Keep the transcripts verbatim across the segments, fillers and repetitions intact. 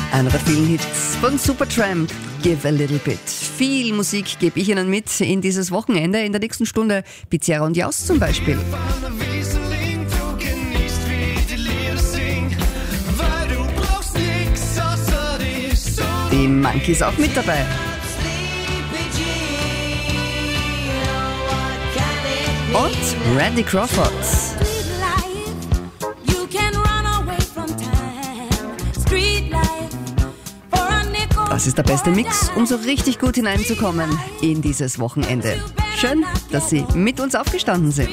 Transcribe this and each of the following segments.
Einer der vielen Hits von Supertramp, Give a Little Bit. Viel Musik gebe ich Ihnen mit in dieses Wochenende. In der nächsten Stunde Pizzeria und Jaus zum Beispiel. Die Monkeys auch mit dabei. Und Randy Crawford. Das ist der beste Mix, um so richtig gut hineinzukommen in dieses Wochenende. Schön, dass Sie mit uns aufgestanden sind.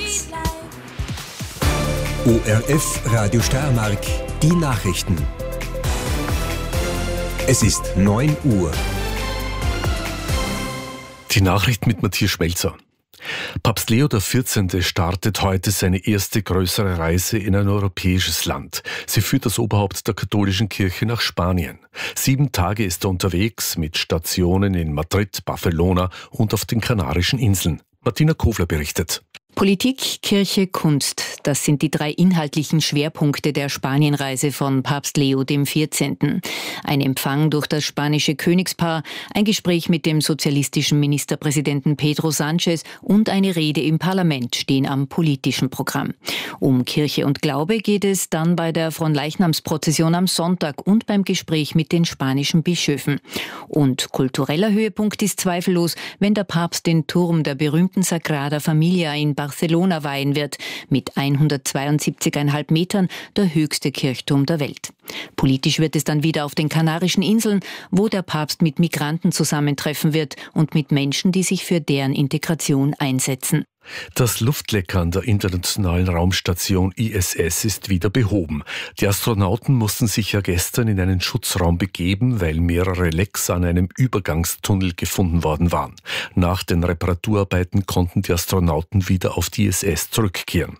O R F Radio Steiermark, die Nachrichten. Es ist neun Uhr. Die Nachricht mit Matthias Schmelzer. Papst Leo der vierzehnte startet heute seine erste größere Reise in ein europäisches Land. Sie führt das Oberhaupt der katholischen Kirche nach Spanien. Sieben Tage ist er unterwegs mit Stationen in Madrid, Barcelona und auf den Kanarischen Inseln. Martina Kofler berichtet. Politik, Kirche, Kunst, das sind die drei inhaltlichen Schwerpunkte der Spanienreise von Papst Leo dem vierzehnten. Ein Empfang durch das spanische Königspaar, ein Gespräch mit dem sozialistischen Ministerpräsidenten Pedro Sánchez und eine Rede im Parlament stehen am politischen Programm. Um Kirche und Glaube geht es dann bei der Fronleichnamsprozession am Sonntag und beim Gespräch mit den spanischen Bischöfen. Und kultureller Höhepunkt ist zweifellos, wenn der Papst den Turm der berühmten Sagrada Familia in Barcelona weihen wird, mit hundertzweiundsiebzig Komma fünf Metern, der höchste Kirchturm der Welt. Politisch wird es dann wieder auf den Kanarischen Inseln, wo der Papst mit Migranten zusammentreffen wird und mit Menschen, die sich für deren Integration einsetzen. Das Luftlecker an der internationalen Raumstation I S S ist wieder behoben. Die Astronauten mussten sich ja gestern in einen Schutzraum begeben, weil mehrere Lecks an einem Übergangstunnel gefunden worden waren. Nach den Reparaturarbeiten konnten die Astronauten wieder auf die I S S zurückkehren.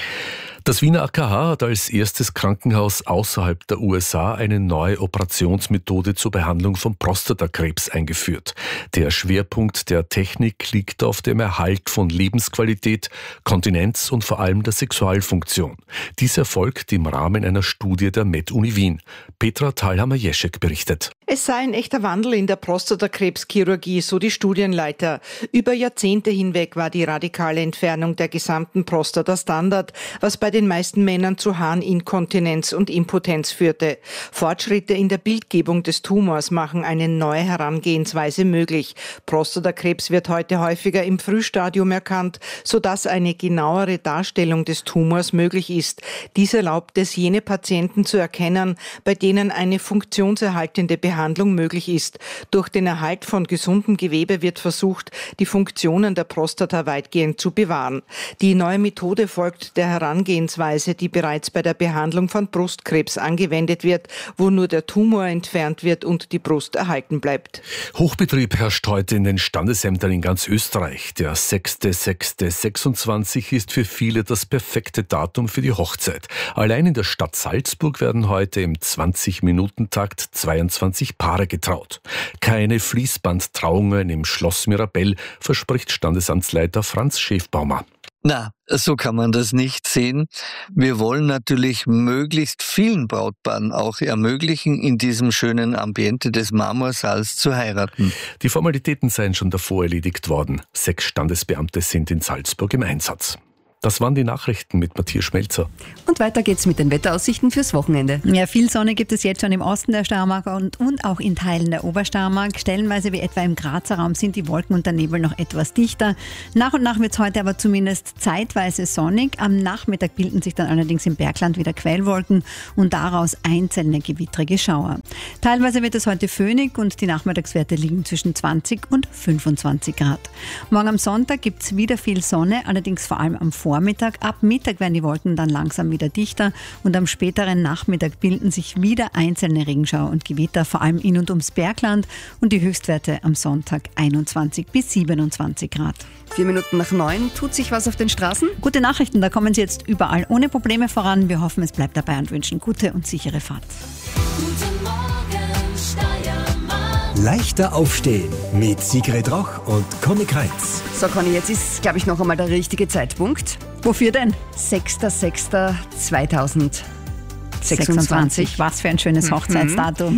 Das Wiener A K H hat als erstes Krankenhaus außerhalb der U S A eine neue Operationsmethode zur Behandlung von Prostatakrebs eingeführt. Der Schwerpunkt der Technik liegt auf dem Erhalt von Lebensqualität, Kontinenz und vor allem der Sexualfunktion. Dies erfolgt im Rahmen einer Studie der Med-Uni Wien. Petra Thalhammer-Jeschek berichtet. Es sei ein echter Wandel in der Prostatakrebschirurgie, so die Studienleiter. Über Jahrzehnte hinweg war die radikale Entfernung der gesamten Prostata Standard, was bei den meisten Männern zu Harninkontinenz und Impotenz führte. Fortschritte in der Bildgebung des Tumors machen eine neue Herangehensweise möglich. Prostatakrebs wird heute häufiger im Frühstadium erkannt, sodass eine genauere Darstellung des Tumors möglich ist. Dies erlaubt es, jene Patienten zu erkennen, bei denen eine funktionserhaltende Behandlung möglich ist. Durch den Erhalt von gesundem Gewebe wird versucht, die Funktionen der Prostata weitgehend zu bewahren. Die neue Methode folgt der Herangehensweise, die bereits bei der Behandlung von Brustkrebs angewendet wird, wo nur der Tumor entfernt wird und die Brust erhalten bleibt. Hochbetrieb herrscht heute in den Standesämtern in ganz Österreich. Der sechster sechster sechsundzwanzig ist für viele das perfekte Datum für die Hochzeit. Allein in der Stadt Salzburg werden heute im zwanzig-Minuten-Takt zweiundzwanzig Paare getraut. Keine Fließbandtrauungen im Schloss Mirabell, verspricht Standesamtsleiter Franz Schäfbaumer. Na, so kann man das nicht sehen. Wir wollen natürlich möglichst vielen Brautpaaren auch ermöglichen, in diesem schönen Ambiente des Marmorsaals zu heiraten. Die Formalitäten seien schon davor erledigt worden. Sechs Standesbeamte sind in Salzburg im Einsatz. Das waren die Nachrichten mit Matthias Schmelzer. Und weiter geht's mit den Wetteraussichten fürs Wochenende. Ja, viel Sonne gibt es jetzt schon im Osten der Steiermark und, und auch in Teilen der Obersteiermark. Stellenweise wie etwa im Grazer Raum sind die Wolken und der Nebel noch etwas dichter. Nach und nach wird es heute aber zumindest zeitweise sonnig. Am Nachmittag bilden sich dann allerdings im Bergland wieder Quellwolken und daraus einzelne gewittrige Schauer. Teilweise wird es heute föhnig und die Nachmittagswerte liegen zwischen zwanzig und fünfundzwanzig Grad. Morgen am Sonntag gibt es wieder viel Sonne, allerdings vor allem am Vormittag. Vormittag. Ab Mittag werden die Wolken dann langsam wieder dichter und am späteren Nachmittag bilden sich wieder einzelne Regenschauer und Gewitter, vor allem in und ums Bergland, und die Höchstwerte am Sonntag einundzwanzig bis siebenundzwanzig Grad. Vier Minuten nach neun. Tut sich was auf den Straßen? Gute Nachrichten, da kommen Sie jetzt überall ohne Probleme voran. Wir hoffen, es bleibt dabei und wünschen gute und sichere Fahrt. Guten Morgen, Steiermark. Leichter aufstehen mit Sigrid Roch und Conny Kreitz. So Conny, jetzt ist, glaube ich, noch einmal der richtige Zeitpunkt. Wofür denn? sechster sechster zweitausendsechsundzwanzig. Was für ein schönes Hochzeitsdatum.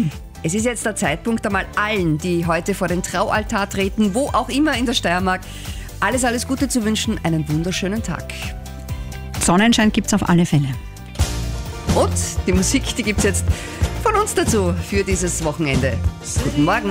Es ist jetzt der Zeitpunkt, einmal allen, die heute vor den Traualtar treten, wo auch immer in der Steiermark, alles, alles Gute zu wünschen, einen wunderschönen Tag. Sonnenschein gibt es auf alle Fälle. Und die Musik, die gibt es jetzt von uns dazu für dieses Wochenende. Guten Morgen.